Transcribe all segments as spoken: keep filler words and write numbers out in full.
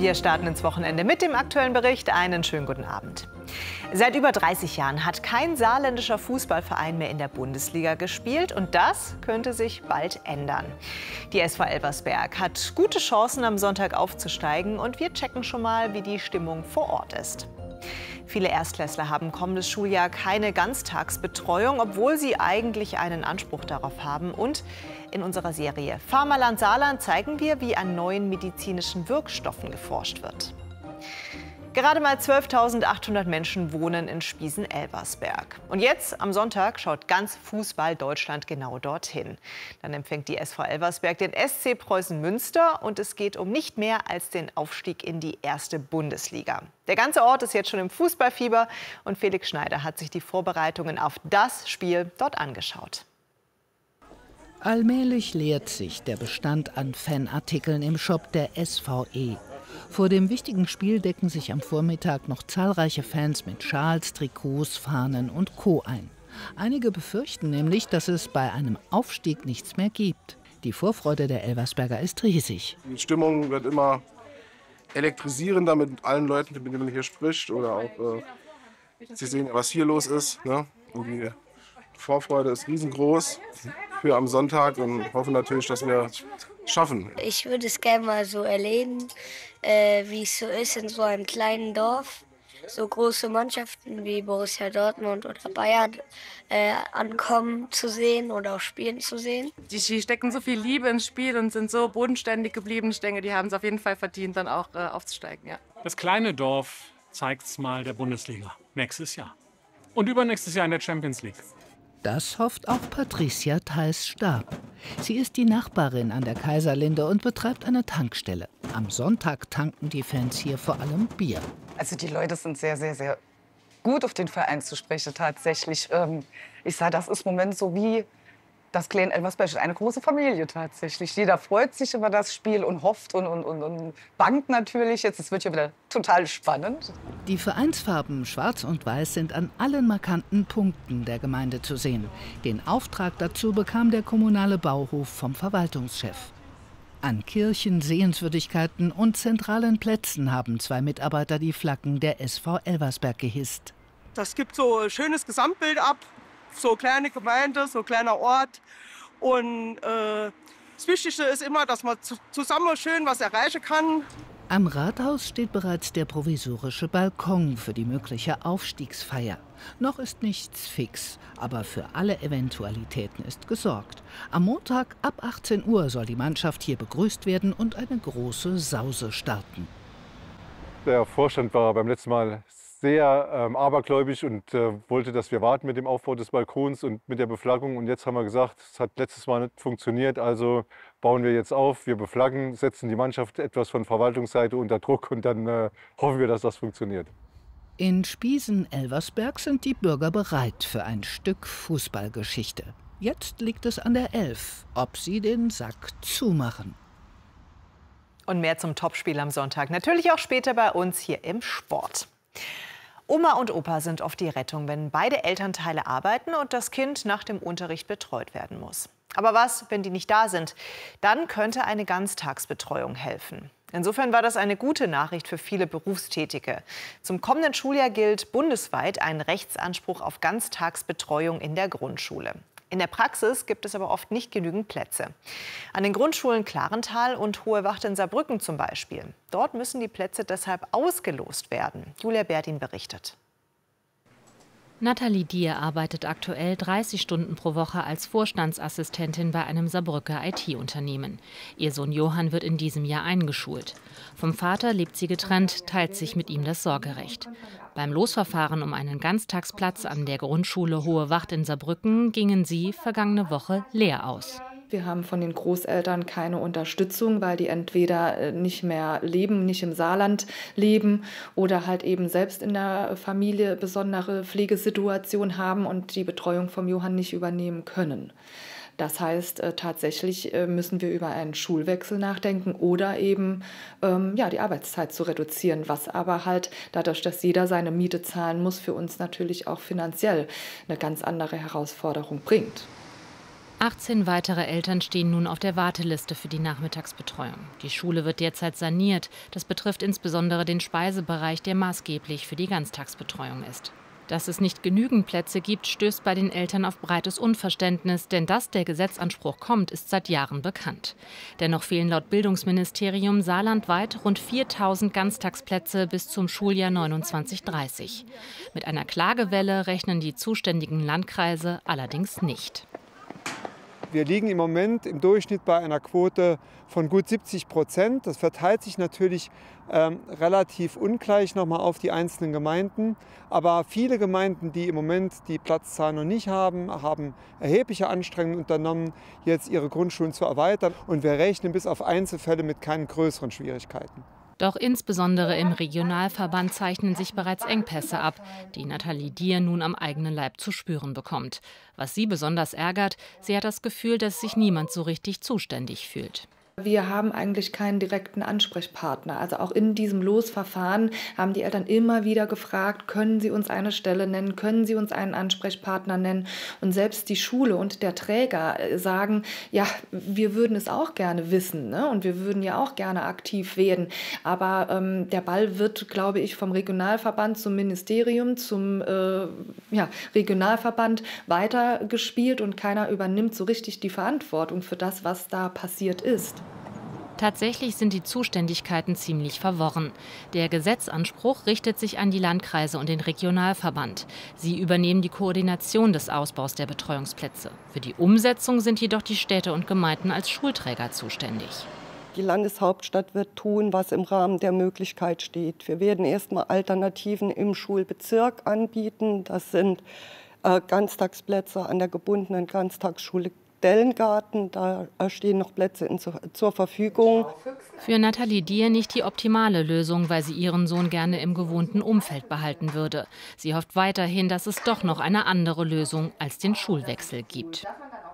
Wir starten ins Wochenende mit dem aktuellen Bericht. Einen schönen guten Abend. Seit über dreißig Jahren hat kein saarländischer Fußballverein mehr in der Bundesliga gespielt. Und das könnte sich bald ändern. Die S V Elversberg hat gute Chancen, am Sonntag aufzusteigen. Und wir checken schon mal, wie die Stimmung vor Ort ist. Viele Erstklässler haben kommendes Schuljahr keine Ganztagsbetreuung, obwohl sie eigentlich einen Anspruch darauf haben. Und in unserer Serie Pharmaland Saarland zeigen wir, wie an neuen medizinischen Wirkstoffen geforscht wird. Gerade mal zwölftausendachthundert Menschen wohnen in Spiesen-Elversberg. Und jetzt, am Sonntag, schaut ganz Fußball-Deutschland genau dorthin. Dann empfängt die S V Elversberg den S C Preußen Münster und es geht um nicht mehr als den Aufstieg in die erste Bundesliga. Der ganze Ort ist jetzt schon im Fußballfieber und Felix Schneider hat sich die Vorbereitungen auf das Spiel dort angeschaut. Allmählich leert sich der Bestand an Fanartikeln im Shop der S V E. Vor dem wichtigen Spiel decken sich am Vormittag noch zahlreiche Fans mit Schals, Trikots, Fahnen und Co. ein. Einige befürchten nämlich, dass es bei einem Aufstieg nichts mehr gibt. Die Vorfreude der Elversberger ist riesig. Die Stimmung wird immer elektrisierender mit allen Leuten, mit denen man hier spricht. Oder auch, äh, Sie sehen, was hier los ist. Ne? Und die Vorfreude ist riesengroß für am Sonntag und hoffen natürlich, dass wir es schaffen. Ich würde es gerne mal so erleben, äh, wie es so ist in so einem kleinen Dorf. So große Mannschaften wie Borussia Dortmund oder Bayern äh, ankommen zu sehen oder auch spielen zu sehen. Die stecken so viel Liebe ins Spiel und sind so bodenständig geblieben. Ich denke, die haben es auf jeden Fall verdient, dann auch äh, aufzusteigen. Ja. Das kleine Dorf zeigt es mal der Bundesliga nächstes Jahr. Und übernächstes Jahr in der Champions League. Das hofft auch Patricia Theis-Stab. Sie ist die Nachbarin an der Kaiserlinde und betreibt eine Tankstelle. Am Sonntag tanken die Fans hier vor allem Bier. Also die Leute sind sehr, sehr, sehr gut auf den Verein zu sprechen tatsächlich. Ich sage, das ist im Moment so wie das Klein Elversberg, eine große Familie tatsächlich. Jeder freut sich über das Spiel und hofft und, und, und, und bangt natürlich. Jetzt, es wird ja wieder total spannend. Die Vereinsfarben Schwarz und Weiß sind an allen markanten Punkten der Gemeinde zu sehen. Den Auftrag dazu bekam der kommunale Bauhof vom Verwaltungschef. An Kirchen, Sehenswürdigkeiten und zentralen Plätzen haben zwei Mitarbeiter die Flaggen der S V Elversberg gehisst. Das gibt so ein schönes Gesamtbild ab. So kleine Gemeinde, so kleiner Ort. Und äh, das Wichtigste ist immer, dass man zusammen schön was erreichen kann. Am Rathaus steht bereits der provisorische Balkon für die mögliche Aufstiegsfeier. Noch ist nichts fix, aber für alle Eventualitäten ist gesorgt. Am Montag ab achtzehn Uhr soll die Mannschaft hier begrüßt werden und eine große Sause starten. Der Vorstand war beim letzten Mal sehr ähm, abergläubisch und äh, wollte, dass wir warten mit dem Aufbau des Balkons und mit der Beflaggung. Und jetzt haben wir gesagt, es hat letztes Mal nicht funktioniert, also bauen wir jetzt auf, wir beflaggen, setzen die Mannschaft etwas von Verwaltungsseite unter Druck und dann äh, hoffen wir, dass das funktioniert. In Spiesen-Elversberg sind die Bürger bereit für ein Stück Fußballgeschichte. Jetzt liegt es an der Elf, ob sie den Sack zumachen. Und mehr zum Topspiel am Sonntag. Natürlich auch später bei uns hier im Sport. Oma und Opa sind oft die Rettung, wenn beide Elternteile arbeiten und das Kind nach dem Unterricht betreut werden muss. Aber was, wenn die nicht da sind? Dann könnte eine Ganztagsbetreuung helfen. Insofern war das eine gute Nachricht für viele Berufstätige. Zum kommenden Schuljahr gilt bundesweit ein Rechtsanspruch auf Ganztagsbetreuung in der Grundschule. In der Praxis gibt es aber oft nicht genügend Plätze. An den Grundschulen Klarental und Hohe Wacht in Saarbrücken zum Beispiel. Dort müssen die Plätze deshalb ausgelost werden. Julia Berdin berichtet. Nathalie Dier arbeitet aktuell dreißig Stunden pro Woche als Vorstandsassistentin bei einem Saarbrücker I T-Unternehmen. Ihr Sohn Johann wird in diesem Jahr eingeschult. Vom Vater lebt sie getrennt, teilt sich mit ihm das Sorgerecht. Beim Losverfahren um einen Ganztagsplatz an der Grundschule Hohe Wacht in Saarbrücken gingen sie vergangene Woche leer aus. Wir haben von den Großeltern keine Unterstützung, weil die entweder nicht mehr leben, nicht im Saarland leben oder halt eben selbst in der Familie besondere Pflegesituation haben und die Betreuung vom Johann nicht übernehmen können. Das heißt, äh, tatsächlich äh, müssen wir über einen Schulwechsel nachdenken oder eben ähm, ja, die Arbeitszeit zu reduzieren, was aber halt dadurch, dass jeder seine Miete zahlen muss, für uns natürlich auch finanziell eine ganz andere Herausforderung bringt. achtzehn weitere Eltern stehen nun auf der Warteliste für die Nachmittagsbetreuung. Die Schule wird derzeit saniert. Das betrifft insbesondere den Speisebereich, der maßgeblich für die Ganztagsbetreuung ist. Dass es nicht genügend Plätze gibt, stößt bei den Eltern auf breites Unverständnis, denn dass der Gesetzanspruch kommt, ist seit Jahren bekannt. Dennoch fehlen laut Bildungsministerium saarlandweit rund viertausend Ganztagsplätze bis zum Schuljahr neunundzwanzig dreißig. Mit einer Klagewelle rechnen die zuständigen Landkreise allerdings nicht. Wir liegen im Moment im Durchschnitt bei einer Quote von gut siebzig Prozent. Das verteilt sich natürlich ähm, relativ ungleich nochmal auf die einzelnen Gemeinden. Aber viele Gemeinden, die im Moment die Platzzahl noch nicht haben, haben erhebliche Anstrengungen unternommen, jetzt ihre Grundschulen zu erweitern. Und wir rechnen bis auf Einzelfälle mit keinen größeren Schwierigkeiten. Doch insbesondere im Regionalverband zeichnen sich bereits Engpässe ab, die Nathalie Dier nun am eigenen Leib zu spüren bekommt. Was sie besonders ärgert, sie hat das Gefühl, dass sich niemand so richtig zuständig fühlt. Wir haben eigentlich keinen direkten Ansprechpartner. Also auch in diesem Losverfahren haben die Eltern immer wieder gefragt, können Sie uns eine Stelle nennen, können Sie uns einen Ansprechpartner nennen. Und selbst die Schule und der Träger sagen, ja, wir würden es auch gerne wissen, ne? Und wir würden ja auch gerne aktiv werden. Aber ähm, der Ball wird, glaube ich, vom Regionalverband zum Ministerium, zum äh, ja, Regionalverband weitergespielt und keiner übernimmt so richtig die Verantwortung für das, was da passiert ist. Tatsächlich sind die Zuständigkeiten ziemlich verworren. Der Gesetzanspruch richtet sich an die Landkreise und den Regionalverband. Sie übernehmen die Koordination des Ausbaus der Betreuungsplätze. Für die Umsetzung sind jedoch die Städte und Gemeinden als Schulträger zuständig. Die Landeshauptstadt wird tun, was im Rahmen der Möglichkeit steht. Wir werden erstmal Alternativen im Schulbezirk anbieten. Das sind äh, Ganztagsplätze an der gebundenen Ganztagsschule Dellengarten, da stehen noch Plätze in, zur Verfügung. Für Nathalie Dier nicht die optimale Lösung, weil sie ihren Sohn gerne im gewohnten Umfeld behalten würde. Sie hofft weiterhin, dass es doch noch eine andere Lösung als den Schulwechsel gibt.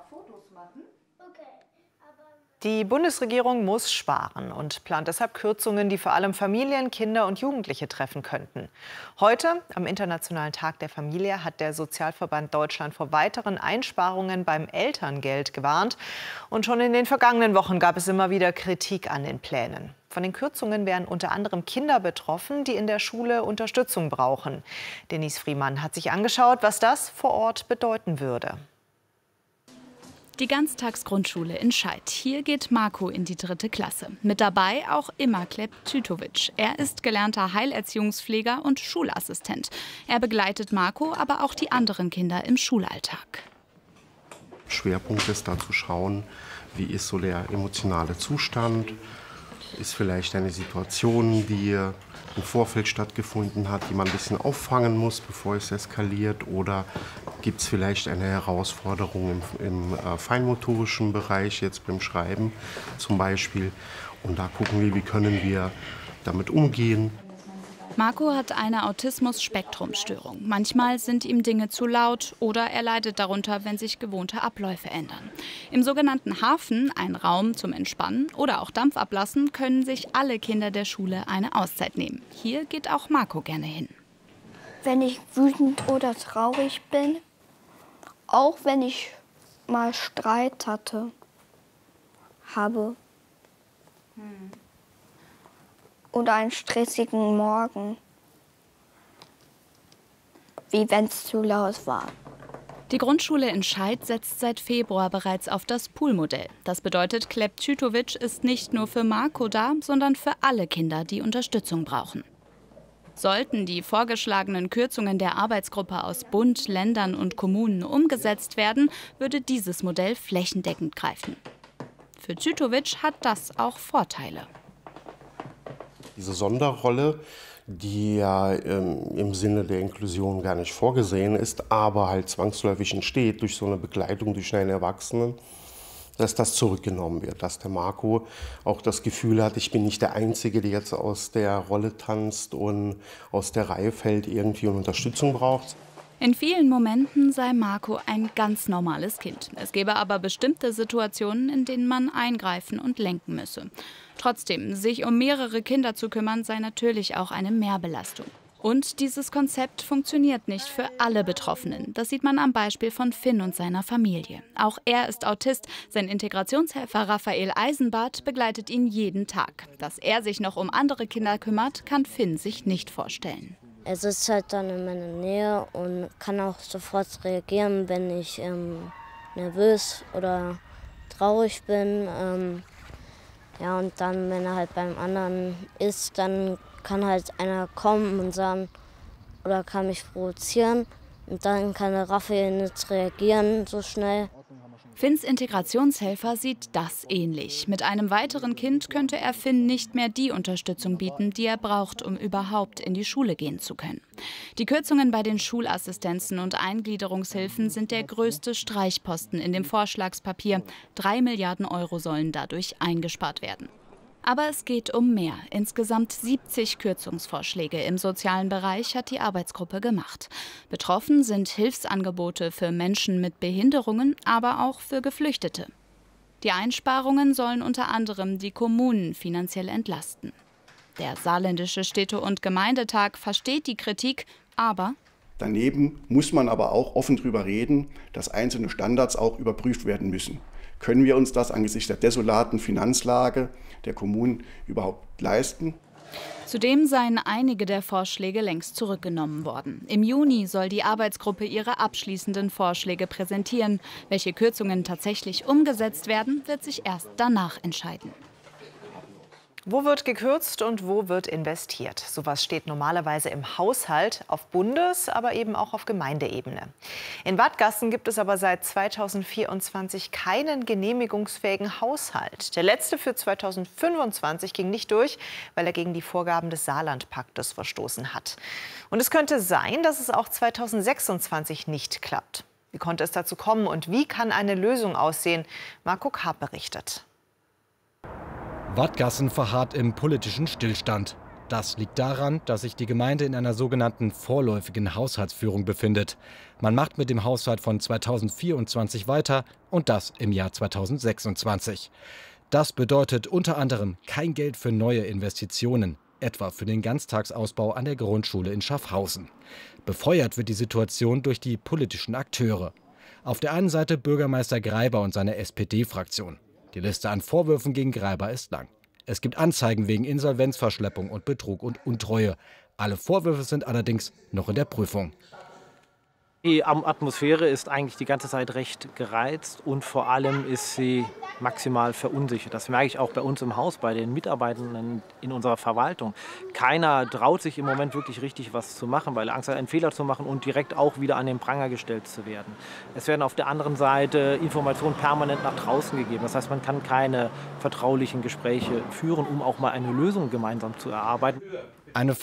Die Bundesregierung muss sparen und plant deshalb Kürzungen, die vor allem Familien, Kinder und Jugendliche treffen könnten. Heute, am Internationalen Tag der Familie, hat der Sozialverband Deutschland vor weiteren Einsparungen beim Elterngeld gewarnt. Und schon in den vergangenen Wochen gab es immer wieder Kritik an den Plänen. Von den Kürzungen wären unter anderem Kinder betroffen, die in der Schule Unterstützung brauchen. Denise Friemann hat sich angeschaut, was das vor Ort bedeuten würde. Die Ganztagsgrundschule in Scheid. Hier geht Marco in die dritte Klasse. Mit dabei auch immer Kleb Tütovic. Er ist gelernter Heilerziehungspfleger und Schulassistent. Er begleitet Marco, aber auch die anderen Kinder im Schulalltag. Schwerpunkt ist da zu schauen, wie ist so der emotionale Zustand. Ist vielleicht eine Situation, die im Vorfeld stattgefunden hat, die man ein bisschen auffangen muss, bevor es eskaliert? Oder gibt es vielleicht eine Herausforderung im, im äh, feinmotorischen Bereich, jetzt beim Schreiben zum Beispiel? Und da gucken wir, wie können wir damit umgehen. Marco hat eine Autismus-Spektrum-Störung. Manchmal sind ihm Dinge zu laut oder er leidet darunter, wenn sich gewohnte Abläufe ändern. Im sogenannten Hafen, ein Raum zum Entspannen oder auch Dampf ablassen, können sich alle Kinder der Schule eine Auszeit nehmen. Hier geht auch Marco gerne hin. Wenn ich wütend oder traurig bin, auch wenn ich mal Streit hatte, habe. Hm. Oder einen stressigen Morgen, wie wenn es zu laut war. Die Grundschule in Scheid setzt seit Februar bereits auf das Poolmodell. Das bedeutet, Kleb Tütovic ist nicht nur für Marco da, sondern für alle Kinder, die Unterstützung brauchen. Sollten die vorgeschlagenen Kürzungen der Arbeitsgruppe aus Bund, Ländern und Kommunen umgesetzt werden, würde dieses Modell flächendeckend greifen. Für Tütovic hat das auch Vorteile. Diese Sonderrolle, die ja ähm, im Sinne der Inklusion gar nicht vorgesehen ist, aber halt zwangsläufig entsteht durch so eine Begleitung durch einen Erwachsenen, dass das zurückgenommen wird, dass der Marco auch das Gefühl hat, ich bin nicht der Einzige, der jetzt aus der Rolle tanzt und aus der Reihe fällt irgendwie und Unterstützung braucht. In vielen Momenten sei Marco ein ganz normales Kind. Es gäbe aber bestimmte Situationen, in denen man eingreifen und lenken müsse. Trotzdem, sich um mehrere Kinder zu kümmern, sei natürlich auch eine Mehrbelastung. Und dieses Konzept funktioniert nicht für alle Betroffenen. Das sieht man am Beispiel von Finn und seiner Familie. Auch er ist Autist. Sein Integrationshelfer Raphael Eisenbart begleitet ihn jeden Tag. Dass er sich noch um andere Kinder kümmert, kann Finn sich nicht vorstellen. Er sitzt halt dann in meiner Nähe und kann auch sofort reagieren, wenn ich ähm, nervös oder traurig bin. Ähm, ja, und dann, wenn er halt beim anderen ist, dann kann halt einer kommen und sagen, oder kann mich provozieren. Und dann kann der Raphael nicht reagieren so schnell. Finns Integrationshelfer sieht das ähnlich. Mit einem weiteren Kind könnte er Finn nicht mehr die Unterstützung bieten, die er braucht, um überhaupt in die Schule gehen zu können. Die Kürzungen bei den Schulassistenzen und Eingliederungshilfen sind der größte Streichposten in dem Vorschlagspapier. Drei Milliarden Euro sollen dadurch eingespart werden. Aber es geht um mehr. Insgesamt siebzig Kürzungsvorschläge im sozialen Bereich hat die Arbeitsgruppe gemacht. Betroffen sind Hilfsangebote für Menschen mit Behinderungen, aber auch für Geflüchtete. Die Einsparungen sollen unter anderem die Kommunen finanziell entlasten. Der Saarländische Städte- und Gemeindetag versteht die Kritik, aber daneben muss man aber auch offen darüber reden, dass einzelne Standards auch überprüft werden müssen. Können wir uns das angesichts der desolaten Finanzlage der Kommunen überhaupt leisten? Zudem seien einige der Vorschläge längst zurückgenommen worden. Im Juni soll die Arbeitsgruppe ihre abschließenden Vorschläge präsentieren. Welche Kürzungen tatsächlich umgesetzt werden, wird sich erst danach entscheiden. Wo wird gekürzt und wo wird investiert? Sowas steht normalerweise im Haushalt auf Bundes-, aber eben auch auf Gemeindeebene. In Wadgassen gibt es aber seit zweitausendvierundzwanzig keinen genehmigungsfähigen Haushalt. Der letzte für zweitausendfünfundzwanzig ging nicht durch, weil er gegen die Vorgaben des Saarlandpaktes verstoßen hat. Und es könnte sein, dass es auch zweitausendsechsundzwanzig nicht klappt. Wie konnte es dazu kommen und wie kann eine Lösung aussehen? Marco Karp berichtet. Wadgassen verharrt im politischen Stillstand. Das liegt daran, dass sich die Gemeinde in einer sogenannten vorläufigen Haushaltsführung befindet. Man macht mit dem Haushalt von zweitausendvierundzwanzig weiter und das im Jahr zweitausendsechsundzwanzig. Das bedeutet unter anderem kein Geld für neue Investitionen, etwa für den Ganztagsausbau an der Grundschule in Schaffhausen. Befeuert wird die Situation durch die politischen Akteure. Auf der einen Seite Bürgermeister Greiber und seine S P D-Fraktion. Die Liste an Vorwürfen gegen Greiber ist lang. Es gibt Anzeigen wegen Insolvenzverschleppung und Betrug und Untreue. Alle Vorwürfe sind allerdings noch in der Prüfung. Die Atmosphäre ist eigentlich die ganze Zeit recht gereizt und vor allem ist sie maximal verunsichert. Das merke ich auch bei uns im Haus, bei den Mitarbeitenden in unserer Verwaltung. Keiner traut sich im Moment wirklich richtig was zu machen, weil er Angst hat, einen Fehler zu machen und direkt auch wieder an den Pranger gestellt zu werden. Es werden auf der anderen Seite Informationen permanent nach draußen gegeben. Das heißt, man kann keine vertraulichen Gespräche führen, um auch mal eine Lösung gemeinsam zu erarbeiten. Eine